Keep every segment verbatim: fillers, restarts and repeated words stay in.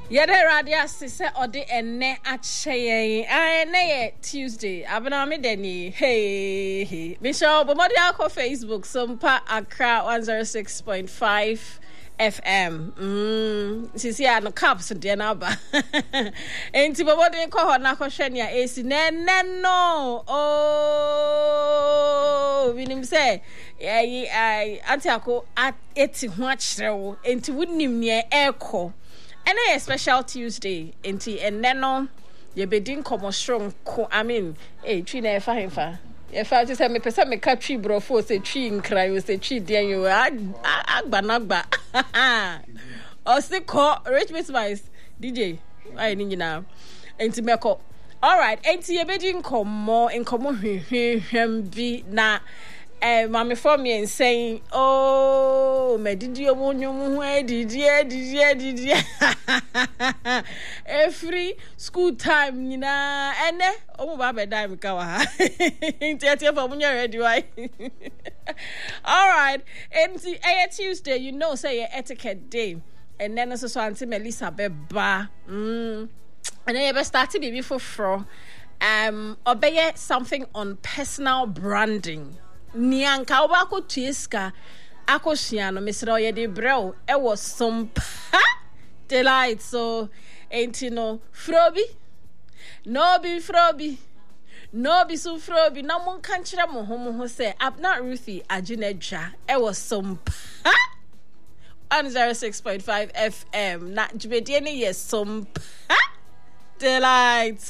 Yede radia sise odi ene acheye. Ene Tuesday. Abena me deni. Hey. Michelle, bomodi ako Facebook. Sumpa Accra one oh six point five F M. Mm. Sisi ano caps de na ba. Enti bomodi ko ho na ko hwenia esi ne ne no. Oh, winim say eh ai anti ako at eti ho achrewo. Enti wunim ne eko. And a special Tuesday, enti and neno ye bedin komo strong ko I mean eh twi na efa hemfa e fa to say me pese me ka twi brofo say twi nkran we say twi den you agba na agba o se ko rich miss vice D J ai ni nyina enti meko all right enti ye bedin komo enkomo hwehwehwem bi na eh mama for me and saying oh me didi omonyo hu didi didi didi every school time nyina ene omo ba be dime ka wa ha ntiatia for munya ready why all right and a Tuesday you know say your etiquette day and then so so auntie Melissa beba mm and then you start to be for fro um obey something on personal branding Nianka obako tieska akosua no mesro ye de brew e was some delight so enti no frobi no be frobi no be so frobi na mon kan kire mo ho mo ho say Abna Ruthie agineja e was some one oh six point five F M na jibedie ne yes some delight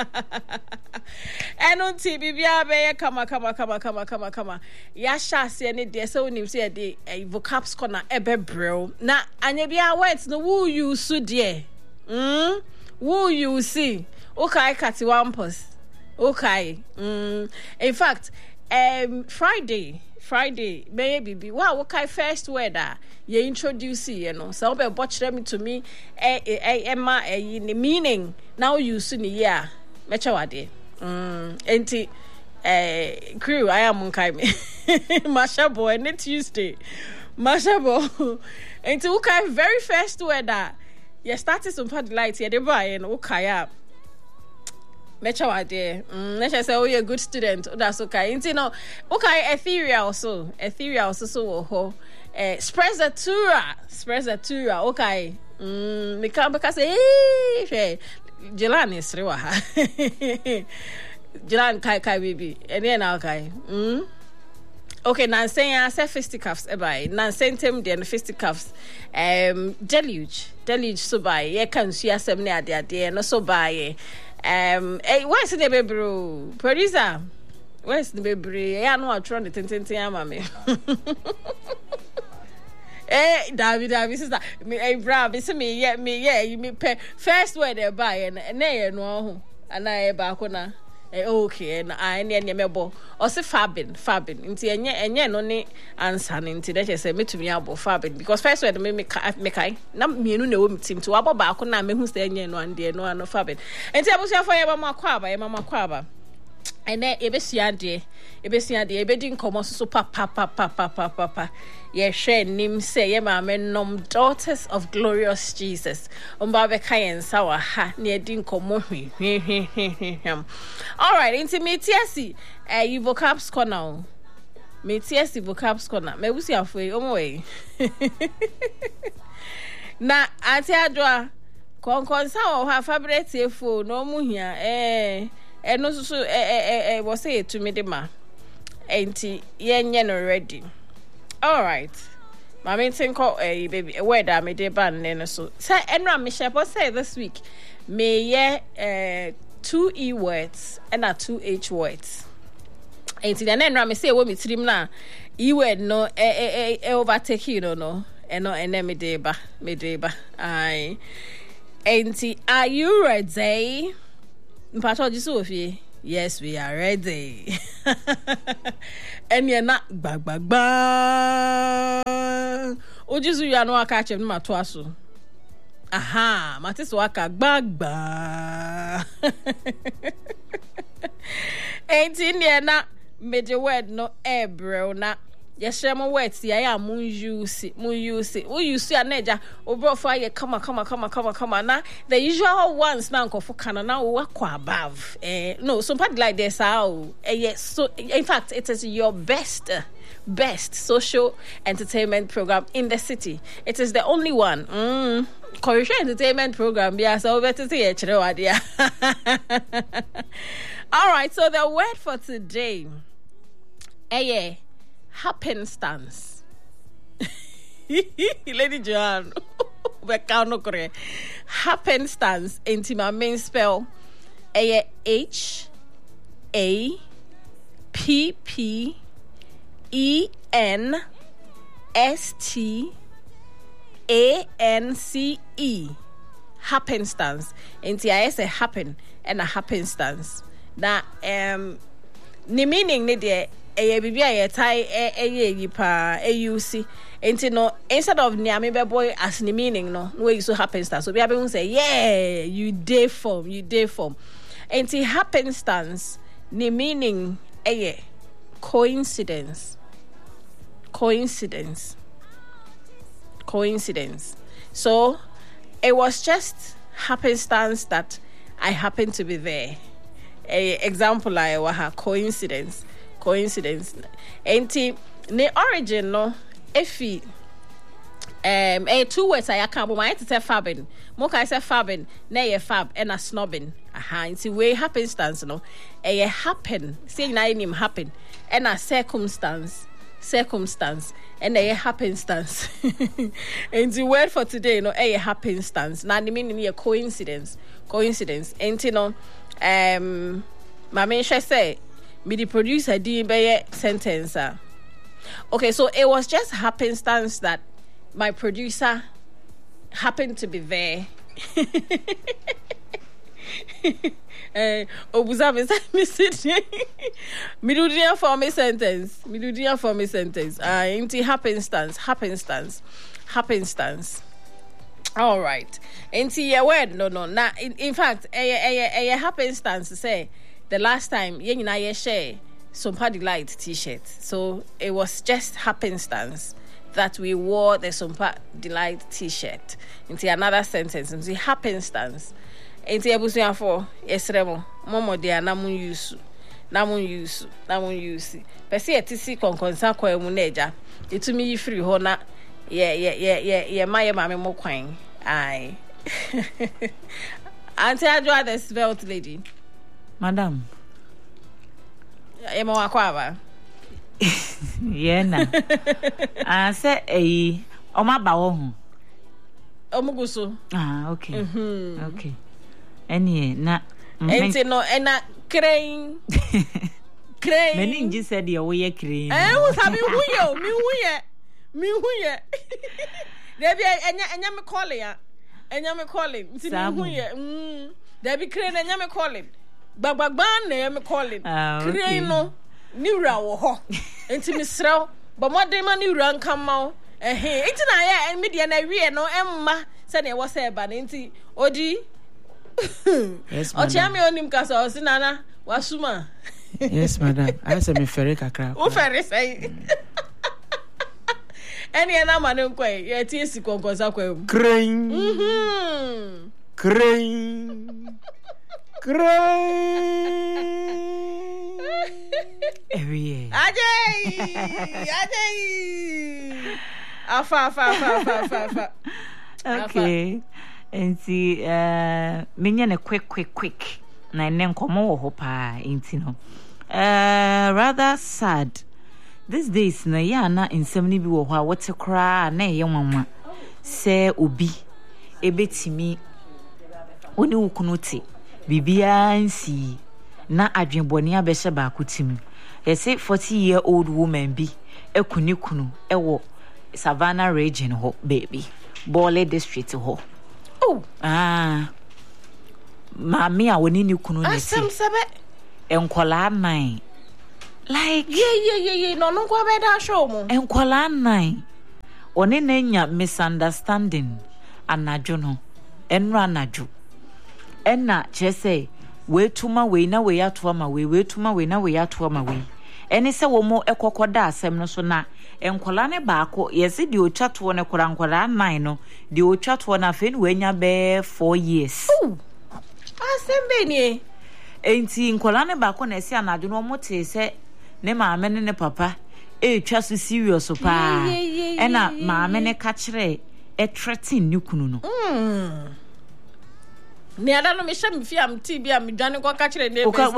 and on T V bia be kama kama kama kama kama kama ya sha se ne de so nim se de vocabs corner ebe bro na anya bia words no who you so de mm who you see okay kati wampus okay mm in fact um Friday Friday maybe be wow okay first word ah you introduce you know so be watch them to me eh eh emma eh meaning now you see ni yeah mecha wade mm enti eh crew I am unkai me masha boy ne Tuesday masha boy enti okay very first word ah you started some part light here dey buy and okay ah mecha wade mm let's say oh you're a good student oh, that's okay enti no okay ethereal so ethereal so so ho eh sprezzatura sprezzatura okay mm me can because eh Jelani srewa ha Jelan kai kai baby ene na okay mm okay now saying I say fisticuffs e by now sentem the fisticuffs um deluge deluge so by ye kan su asem ne ade ade no so by um eh where's the baby bro producer where's the baby ya no atro the tententen ama me eh David David sister me eh bra be say me yeah me yeah you me first word e buy and na ye no ho ana e ba ko na eh okay na I ne ne mebo o se fabin fabin nti enye enye no ne answer nti dey say metumi abo fabin because first word me me me kai na mienu na wo mitim to abo ba ko na me hu say enye no ande no ano fabin nti abusia for ye ba makwa aba ye makwa aba ene ebesua de ebesua de ebedi nkomo so pa pa pa pa pa pa pa ye hwe nim say ye ma me nom daughters of glorious Jesus omba be kayen sawa ha ne edi nkomo hwe hwe hwe all right intimate asi eh you vocabs corner me tiasi vocabs corner me busi afoi omo we na ati adwa konkon sawa ha favorite efo no mu hia eh eno so eh eh eh was say to me de ma enti yenye no ready all right mama think eh baby where da me de ban ne so say enra me share say this week me ye eh two e words and a two h words enti na enra me say wo me trim na e word no eh eh overtake you no no eno ene me de ba me de ba ai enti are you ready Mpacho jisu ofie yes we are ready eni na gba gba gba ojisu ya no aka chem ma to aso aha matiso aka gba gba enti ne na meje word no ebro na yes mo words ya ya mun use mun use we use ya neja obro for ye come come come come come na the usual ones na nkofo kana na we kwa above eh no some part like this how eh yes so in fact it is your best uh, best social entertainment program in the city. It is the only one. Mm. Korean entertainment program. Yeah, so better see it. All right, so the word for today, eh, happenstance. Lady Joanne, we can't correct. Happenstance into my main spell, eh, H A P P E N S T A N C E. Happenstance. Inti I say happen and a happenstance. Na um ni meaning ni de eye bibia ye tai eye yi pa use. Inti no instead of niame be boy as ni meaning no no you so happenstance. So be able say yeah you day form you day form. Inti happenstance ni meaning eye coincidence. Coincidence. Coincidence. So it was just happenstance that I happened to be there. A example I was coincidence. Coincidence. And the origin no if he um a two words I can't but I to say fabbing. More I say fabbing, nay a fab and a snobbing. Aha, it's way happenstance no. A happen, saying I name happen and a circumstance. Circumstance and a happenstance. And the word for today, no, a happenstance. Now, the meaning a coincidence. Coincidence. And you know, um, my man shall say, me the producer did be sentence. Okay, so it was just happenstance that my producer happened to be there. Eh, obuza me message. Me do dia for me sentence. Me do dia for me sentence. Ah, uh, inti happenstance, happenstance, happenstance. All right. Inti your word no no. Na in, in fact, a a a happenstance say the last time ye na ye share some party light t-shirt. So it was just happenstance that we wore the Sumpa Delight t-shirt. Into another sentence, into happenstance. Into abusuya for esremo. Momo dia namun use. Namun use. Namun use. Pesi etisi konkonsa kwa emuneja. Itu mi free hona. Yeah, yeah, yeah, yeah, yeah, my mammy mo quang. Aye. Auntie Adwa the svelte lady. Madam. Emo akwaba. Yeah, na. I say eh oma ba wo hu. Omuguso. Ah, okay. Mhm. Okay. Any na enti no ena crane. Crane. Many nji said you we crane. Eh, wo sabi hu ye, mi hu ye. Mi hu ye. Debi enya enya me call ya. Enya me call him. Nti mi hu ye. Mm. Debi crane enya me call him. Gbagbagba na me call him. Crane no ni wura wo ho. Enti mi srew, ba modern ma ni wura nka ma. Eh, enti na ya media na wie no emma se na wo se ba enti odi. Yes, madam. Ochiami onim kasa osinana wasuma. Yes, madam. I say me ferry kakra. O ferry say. Any na manu kwai, ye ti esi konkonsa kwai. Crane. Mhm. Crane. Crane. Every year. Ajay! Ajay! Afa afa afa afa afa. Okay. And see, uh, minion a quick, quick, quick. Na nen komo wo ho pa intino. Uh, rather sad. These days na ya na nsem ni bi wo ho a wote kra na ye nwanwa. Se obi ebetimi oni wukunuti bibia nsi na adwenboni abehye ba akutim. They say forty year old woman bi ekuni kunu ewo Savannah region ho baby. Bole district ho. Oh, ah. Mami a woni ni kunu ne se. Asem sebe. Enkola nine. Like yeah yeah yeah yeah no no kwa be da show mo. Enkola nine. Oni na nya misunderstanding anadwo no. Enro anadwo. Enna che say we tuma we na we atoma we we tuma we na we atoma we. ene se wo mo ekokoda asem no so na enkola ne baako yesi de otwato ne kora nkora nine no de otwato na fe no anya be four years asem be ni enti nkola ne baako na esi anadwo no mo te se ne maame ne ne papa e twa so serious pa ena maame ne ka kire e threaten ni kunu no mm ne ada no me hye me fi am ti bi am dwane ko ka kire ne because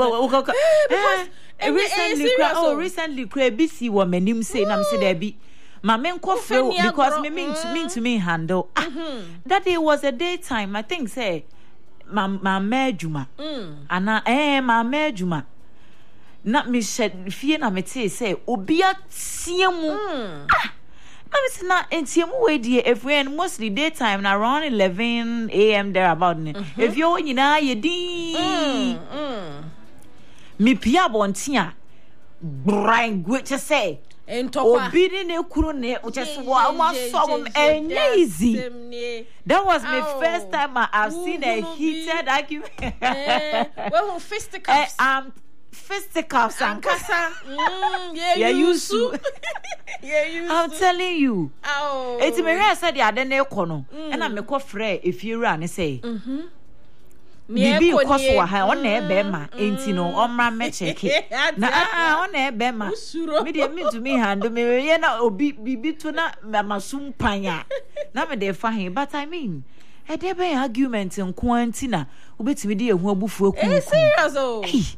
recently oh recently cra B C wo manim say na me say there be maame nko feel because me mean to mean to me handle that day was a daytime I think say ma ma adwuma ana eh ma adwuma na me hye fie na me te say obi atie mu ah na me say na entie mu we die everyone mostly daytime na around eleven a m there about if you nyina ye din me pia bontia brain which say entokwa obi ne kuru ne o just wa ma so easy that was my oh. first time I have seen a heated argument eh well fisticuffs um fisticuffs and kasa mm yeah, yeah you to yeah you I'm telling you oh it's me hear said the ade na ekono and I me ko frɛ if you run say mhm bibi koso wa ha ona ebe ma enti no omra me cheke na ah ona ebe ma me de me to me hand me ye na obi bibi to na masum panya na me de fa hin but I mean e de be argument nko anti na obetimi de ehu abufu aku eh serious oh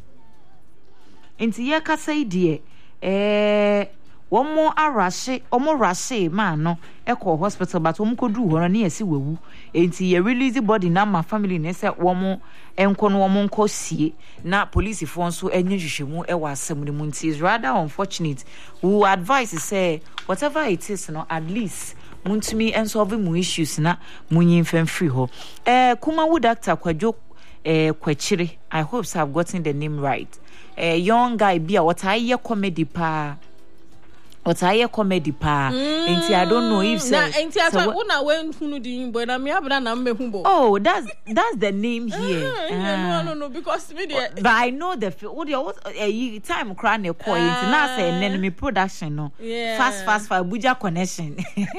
enti ye kasa ide eh womo arashe omo rashe man no ekọ hospital but womo kodu ho no na yesi wawu enti ye release body na ma family ne se womo enko no womo nko sie na police fo nso enye hwehwemu e wa asem ne mu nti is rather unfortunate. We advise say whatever it is no at least muntumi ensolve mu issues na munyin fam free ho eh Kumawu doctor Kwadwo eh Kwachire I hope so I've gotten the name right. A young guy be what I hear comedy pa what I hear comedy pa enti I don't know if na enti asa una when hunu di yimbo na me abra na me humbo oh that's that's the name here uh, uh, no no no because me there but I know the what what a time cry na call enti na say enemy production no yeah. fast fast for Abuja connection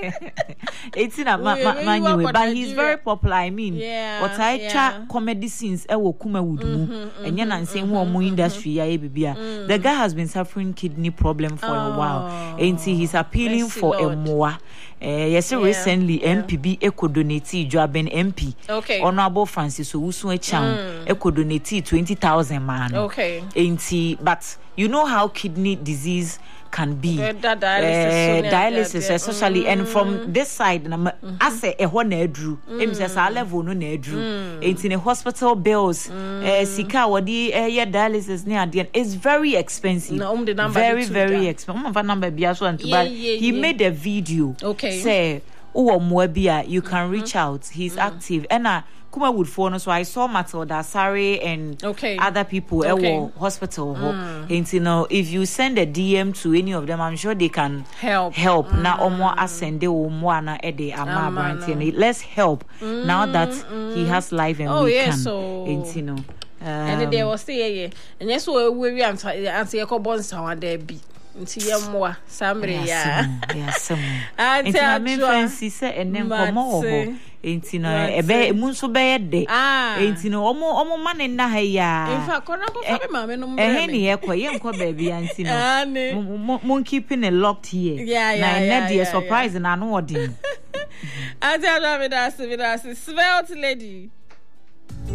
enti na man you but he's very popular I mean yeah, what I yeah. cha comedy scenes e wo Kumawood mu enye na nse hu omo industry ya e bibia the guy has been suffering kidney problem for oh. a while. And he's appealing Merci for Lord. a more. Uh, yes, yeah, recently yeah. M P B eco donate Joaben M P. Okay. Honorable Francis Owusu Echan eco donate twenty thousand man. Okay. And he, but you know how kidney disease can be. That dialysis, uh, dialysis especially mm. and from this side na I say e ho na adru em say sa level no na adru in the hospital bills eh sika wodi eh dialysis ne ade is very expensive no, um, the number very very expensive um number bia so and but he yeah. made a video okay say uwo mo bia you can reach mm-hmm. out he's mm. active and I Kumawood for so I saw Matilda Sari and okay. other people at okay. the hospital. Mm. And you know, if you send a D M to any of them, I'm sure they can help. Help mm. now, omo asende omo na ede ama let's help mm. now that mm. he has life and oh, we yeah, can. So... And you know, um, and they will say, yeah, and yes, we we answer answer your bonds on there be. Nti yemwa samre ya yes and na me fancy say enen komo ho enti no ebe mu nso be de enti no omo omo mane na ha ya in fact kona ko fa be ma me no mbe eh ni ye kwa ye nko ba bia enti no mon keeping it locked here yeah yeah na yeah, na yeah, the surprise na no odin ati ada me da se me da se svelte lady